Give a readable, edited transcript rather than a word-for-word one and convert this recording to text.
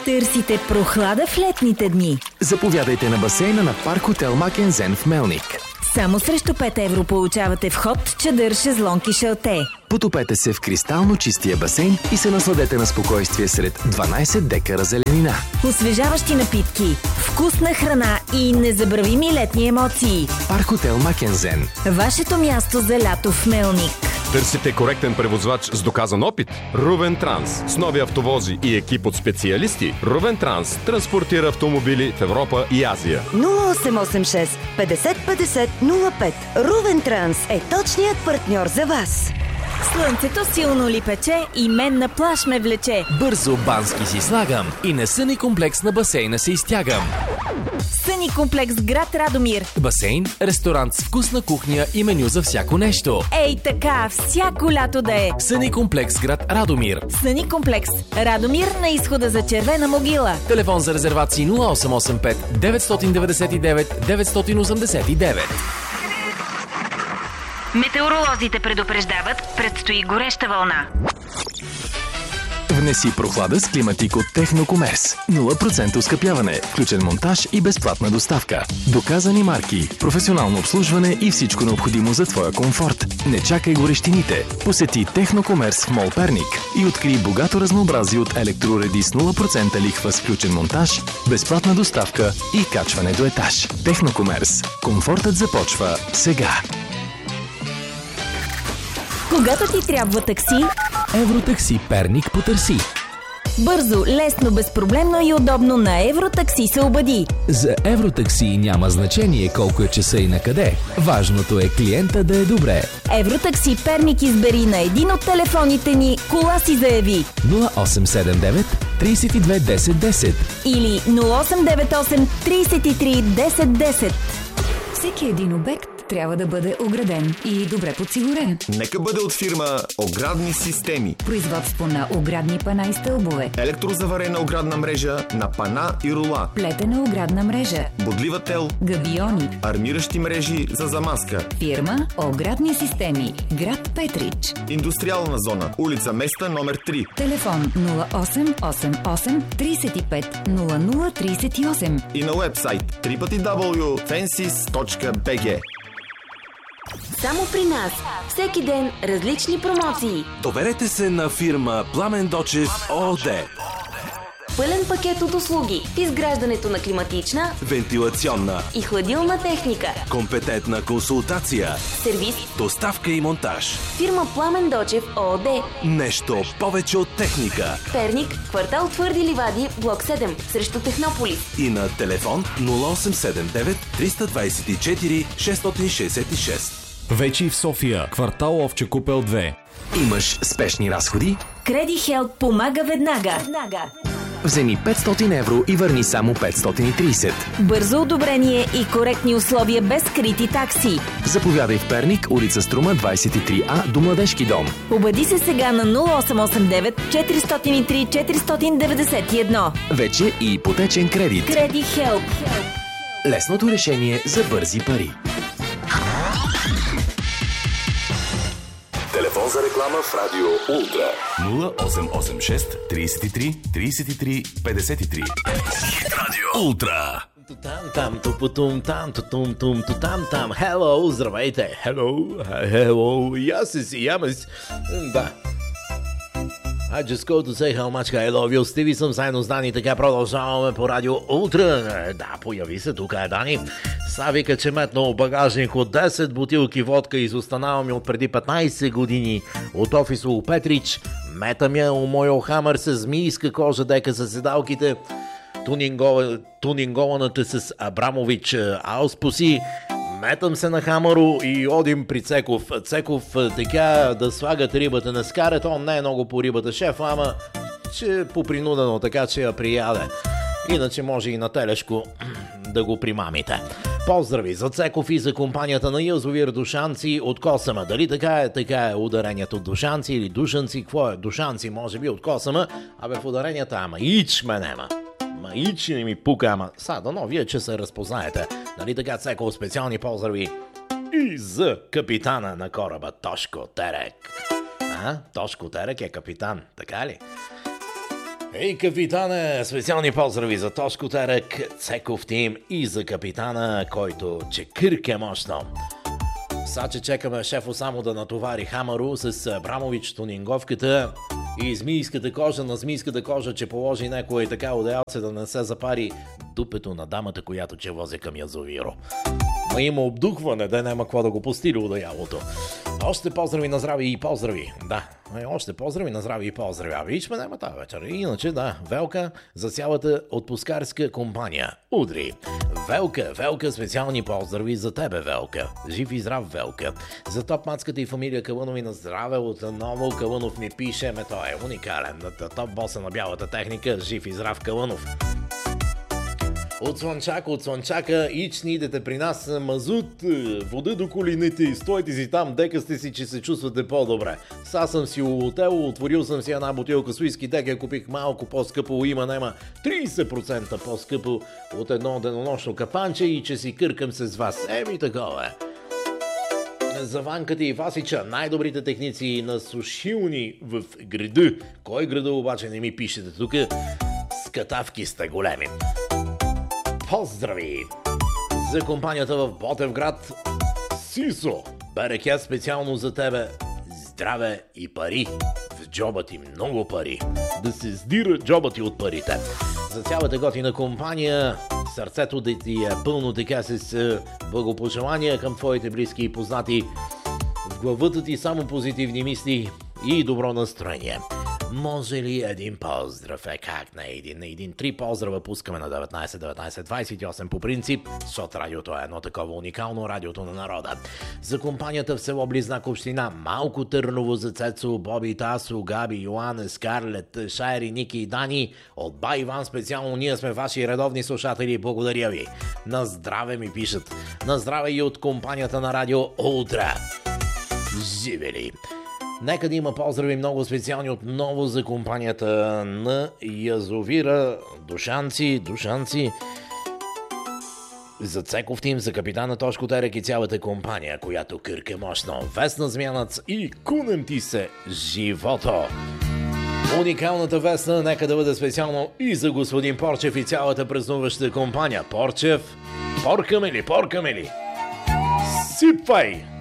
Търсите прохлада в летните дни? Заповядайте на басейна на Парк Хотел Макензен в Мелник. Само срещу 5 евро получавате вход, чадър, шезлонг и шалте. Потопете се в кристално чистия басейн и се насладете на спокойствие сред 12 декара зеленина. Освежаващи напитки, вкусна храна и незабравими летни емоции. Парк Хотел Макензен. Вашето място за лято в Мелник. Търсите коректен превозвач с доказан опит? Рувен Транс. С нови автовози и екип от специалисти, Рувен Транс транспортира автомобили в Европа и Азия. 0886 50 50 05. Рувен Транс е точният партньор за вас. Слънцето силно ли пече и мен на плаж ме влече. Бързо бански си слагам и на съни комплекс на басейна се изтягам. Съни комплекс град Радомир. Басейн, ресторант с вкусна кухня и меню за всяко нещо. Ей така, всяко лято да е. Съни комплекс град Радомир. Съни комплекс Радомир на изхода за Червена могила. Телефон за резервации 0885 999 989. Метеоролозите предупреждават, предстои гореща вълна. Внеси прохлада с климатик от Технокомерс. 0% оскъпяване, включен монтаж и безплатна доставка. Доказани марки, професионално обслужване и всичко необходимо за твоя комфорт. Не чакай горещините. Посети Технокомерс в Мол Перник и открий богато разнообразие от електроуреди с 0% лихва с включен монтаж, безплатна доставка и качване до етаж. Технокомерс. Комфортът започва сега. Когато ти трябва такси, Евротакси Перник потърси. бързо, лесно, безпроблемно и удобно на Евротакси се обади. За Евротакси няма значение колко е часа и на къде. Важното е клиента да е добре. Евротакси Перник избери на един от телефоните ни, кола си заяви. 0879 32 10 10 Или 0898 33 10 10. Всеки един обект трябва да бъде ограден и добре подсигурен. Нека бъде от фирма Оградни системи. Производство на оградни пана и стълбове, Електрозаварена оградна мрежа на пана и рула. плетена оградна мрежа, Бодлива тел. габиони. Армиращи мрежи за замазка. Фирма Оградни системи, град Петрич. Индустриална зона. Улица Места номер 3. Телефон 0888 35 00 38. И на уебсайт www.fensis.bg. Само при нас. Всеки ден различни промоции. Доверете се на фирма Пламен Дочев ООД. Пълен пакет от услуги в изграждането на климатична, Вентилационна и хладилна техника. компетентна консултация, Сервис. доставка и монтаж. Фирма Пламен Дочев ООД. Нещо повече от техника. Перник, квартал Твърди ливади, блок 7, срещу Технополис. И на телефон 0879 324 666. Вече и в София, квартал Овче купел 2. Имаш спешни разходи? Креди Хелп помага веднага. Вземи 500 евро и върни само 530. Бързо одобрение и коректни условия без скрити такси. Заповядай в Перник, улица Струма 23А до Младежки дом. Обади се сега на 0889 403 491. Вече и ипотечен кредит. Креди Хелп. Лесното решение за бързи пари. Телефон за реклама в Радио Ултра 0886 33 33 53. Радио Ултра. Там, тупутум, там, тутум, тум, тутам, там. Hello, здравейте. Hello. Yes. Да. I just go to say how much I love you. Стиви съм заедно с Дани, така продължаваме по Радио Ултра. Да, появи се, тук е Дани. Са вика, че метнал багажник от 10 бутилки водка, изостанава ми от преди 15 години от офиса у Петрич. Метам я у моя хамър с змийска кожа, дека са седалките, тунингованата с Абрамович ауспуси. Метам се на хамаро и одим при Цеков. Цеков така да слагат рибата на скарет. Он не е много по рибата, шеф, ама че попринудено, така че я прияде. Иначе може и на телешко да го примамите. Поздрави за Цеков и за компанията на Язовир Душанци от Косама. Дали така е? Така е ударението Душанци или Душанци. Какво е? Душанци може би от Косама. Абе в ударенията, ама ич ме нема. Ич не ми пука, ама дано вие, че се разпознаете. Нали така, Цеков, специални поздрави и за капитана на кораба Тошко Терек. Тошко Терек е капитан, така ли? Ей, капитане, специални поздрави за Тошко Терек, Цеков Тим и за капитана, който чекирке мощно. Сега, че чекаме шефо само да натовари Хамару с Абрамович тунинговката и змийската кожа на змийската кожа, че положи някое така одеялце да не се запари дупето на дамата, която че вози към язовиро. Ма има обдухване, да няма какво да го постили одеялото. Още поздрави на здраве и поздрави. Да, още поздрави на здраве и поздрави. А вижме, няма тази вечер. Иначе, да, Велка за цялата отпускарска компания. Удри. Велка, специални поздрави за тебе, Велка. Жив и здрав, Велка. За топ-мацката и фамилия Калънови на здраве отново. Калънов ми пише, той е уникален. Топ-боса на бялата техника. Жив и здрав, Калънов. От Слънчака, ич ни идете при нас, мазут, вода до колините, стойте си там, дека сте си, че се чувствате по-добре. Са съм си отел, отворил съм си една бутилка с уиски, дека купих малко по-скъпо, има 30% по-скъпо от едно денонощно капанче и че си къркам се с вас. Еми такова е. За Ванката и Васича, най-добрите техници на сушилни в града. Кой града обаче не ми пишете тук? Скатавки сте големи. Поздрави за компанията в Ботевград. Сисо, берекет специално за тебе. Здраве и пари. В джоба ти много пари. Да се сдира джоба ти от парите. За цялата готина компания, сърцето да ти е пълно така с благопожелания към твоите близки и познати. В главата ти само позитивни мисли и добро настроение. Може ли един поздрав? Как не един? 3 поздрава пускаме на 19-28 по принцип, защото радиото е едно такова уникално, радиото на народа. За компанията в село Близнак, община Малко Търново, за Цецо, Боби, Тасо, Габи, Йоан, Скарлет, Шайри, Ники и Дани. От Ба Иван специално ние сме ваши редовни слушатели. Благодаря ви. На здраве ми пишат. На здраве и от компанията на радио Ултра. Живели! Нека да има поздрави много специални отново за компанията на язовира Душанци. За Цеков Тим, за капитана Тошко Терек и цялата компания, която кърка мощно. Весна Змянац и кунем ти се живото. Уникалната весна нека да бъде специално и за господин Порчев и цялата празнуваща компания. Порчев, поркаме ли? Сипвай!